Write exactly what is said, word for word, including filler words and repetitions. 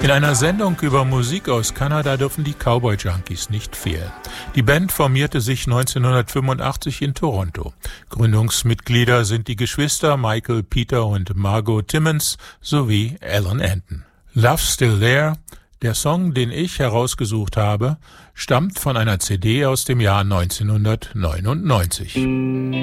In einer Sendung über Musik aus Kanada dürfen die Cowboy Junkies nicht fehlen. Die Band formierte sich neunzehnhundertfünfundachtzig in Toronto. Gründungsmitglieder sind die Geschwister Michael, Peter und Margot Timmons sowie Alan Anton. Love Still There, der Song, den ich herausgesucht habe, stammt von einer C D aus dem Jahr neunzehnhundertneunundneunzig.